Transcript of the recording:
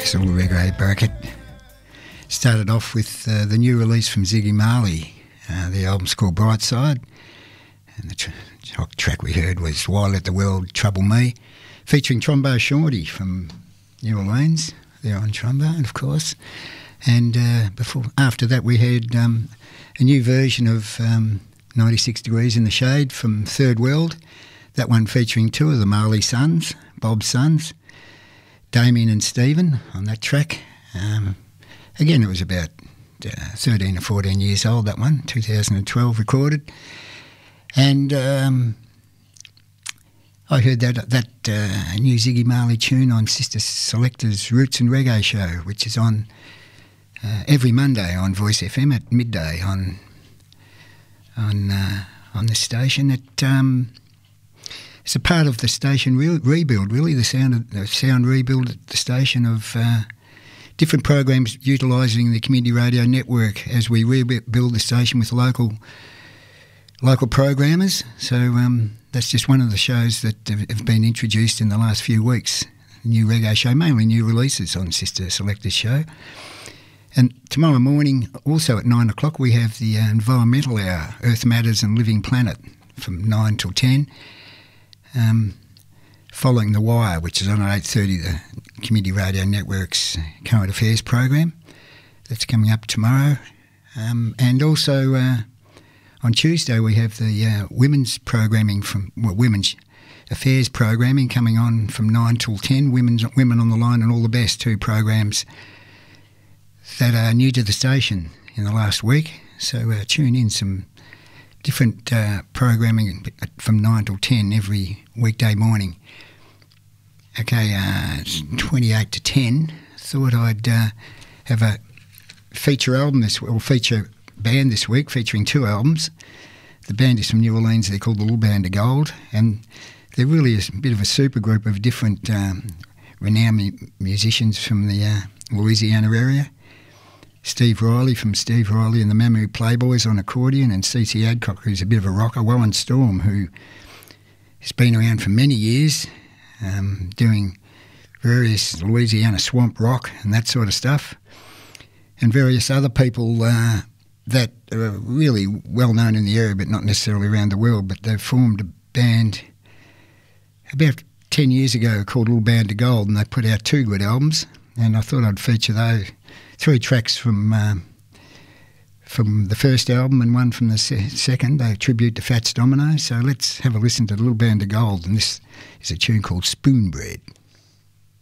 All the Reggae Bracket. Started off with the new release from Ziggy Marley. The album's called Brightside, and the track we heard was Why Let the World Trouble Me, featuring Trombo Shorty from New Orleans. They're on trombone, of course. And after that we heard a new version of 96 Degrees in the Shade from Third World, that one featuring two of the Marley sons, Bob's sons, Damien and Stephen on that track. Again, it was about 13 or 14 years old, that one, 2012 recorded. And I heard that new Ziggy Marley tune on Sister Selector's Roots and Reggae show, which is on every Monday on Voice FM at midday on this station. It's a part of the station rebuild, really, the sound rebuild at the station of different programs utilising the community radio network as we rebuild the station with local programmers. So that's just one of the shows that have been introduced in the last few weeks. New reggae show, mainly new releases on Sister Selector's show. And tomorrow morning, also at 9 o'clock, we have the Environmental Hour, Earth Matters and Living Planet, from 9 till 10. Following The Wire, which is on at 8:30, the Community Radio Network's current affairs program. That's coming up tomorrow. And also on Tuesday we have the women's programming women's affairs programming coming on from 9 till 10. Women on the Line and All the Best, two programs that are new to the station in the last week. So tune in, some different programming from 9 till 10 every weekday morning. Okay, it's 28 to 10. Thought I'd have a feature band this week featuring two albums. The band is from New Orleans. They're called the Little Band of Gold, and they're really a bit of a super group of different renowned musicians from the Louisiana area. Steve Riley from Steve Riley and the Mammoth Playboys on accordion, and CC Adcock, who's a bit of a rocker. Warren Storm, who has been around for many years, doing various Louisiana swamp rock and that sort of stuff, and various other people that are really well known in the area but not necessarily around the world. But they've formed a band about 10 years ago called Little Band of Gold, and they put out two good albums, and I thought I'd feature those three tracks from the first album and one from the second. They tribute to Fats Domino. So let's have a listen to Little Band of Gold, and this is a tune called Spoon Bread.